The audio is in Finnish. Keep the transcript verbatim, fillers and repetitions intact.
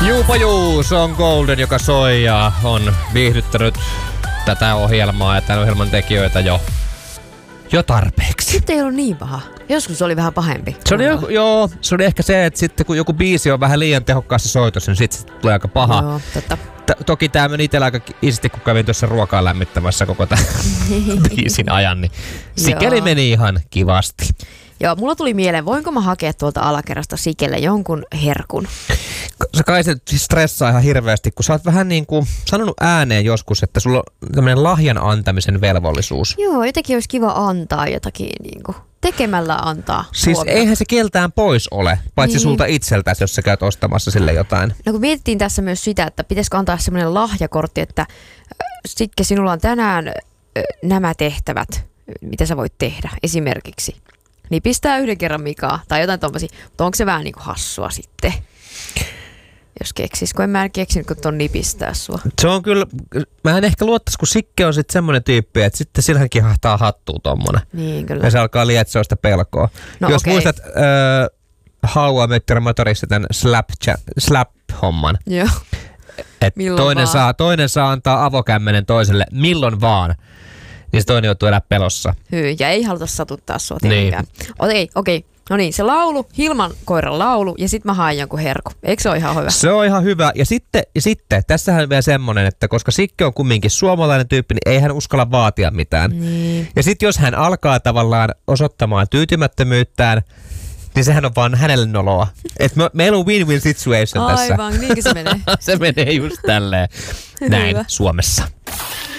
Juupa juu, se on Golden, joka soi ja on viihdyttänyt tätä ohjelmaa ja tämän ohjelman tekijöitä jo, jo tarpeeksi. Sitten ei ollut niin paha. Joskus oli vähän pahempi. Se oli, jo, joo, se oli ehkä se, että sitten kun joku biisi on vähän liian tehokkaassa soitossa, niin sitten sit tulee aika paha. Joo, totta. T- toki tää meni itsellä aika isti, kun kävin tuossa ruokaa lämmittämässä koko tämän biisin ajan, niin sikeli meni ihan kivasti. Joo, mulla tuli mieleen, voinko mä hakea tuolta alakerrasta Sikelle jonkun herkun? Sä kai se stressaa ihan hirveästi, kun sä oot vähän niin kuin sanonut ääneen joskus, että sulla on tämmönen lahjan antamisen velvollisuus. Joo, jotenkin olisi kiva antaa jotakin niin kuin tekemällä antaa. Siis huomioon. Eihän se keltään pois ole, paitsi niin. sulta itseltäsi, jos sä käyt ostamassa sille jotain. No kun mietittiin tässä myös sitä, että pitäisikö antaa semmoinen lahjakortti, että Sikke, sinulla on tänään ö, nämä tehtävät, mitä sä voit tehdä esimerkiksi. Niin pistää yhden kerran Mikaa tai jotain tommosia, mutta onko se vähän niin kuin hassua sitten? Jos keksis, kun en mä en keksinyt, kun ton nipistää sua. Se on kyllä, mä en ehkä luottaisi, kun Sikke on sitten semmoinen tyyppi, että sitten sillähän kihahtaa hattuun tommonen. Niin kyllä. Ja se alkaa lietsoa sitä pelkoa. No, jos okei. muistat äh, How I Met Your Motherissa tämän slap-homman. Joo. Että Milloin toinen vaan. saa, toinen saa antaa avokämmenen toiselle milloin vaan. Niin se toinen joutuu elää pelossa. Hyy, ja ei haluta satuttaa sua tietenkään. Niin. Okei, okei. No niin, se laulu, Hilman koiran laulu, ja sit mä haen jonkun herku. Eikö se ole ihan hyvä? Se on ihan hyvä. Ja sitten, ja sitten tässähän on vielä semmonen, että koska Sikke on kumminkin suomalainen tyyppi, niin ei hän uskalla vaatia mitään. Niin. Ja sitten jos hän alkaa tavallaan osoittamaan tyytymättömyyttään, niin sehän on vaan hänelle noloa. Et me, meillä on win-win situation tässä. Aivan, niinkö se menee? Se menee just tälleen. Näin Hyvä. Suomessa.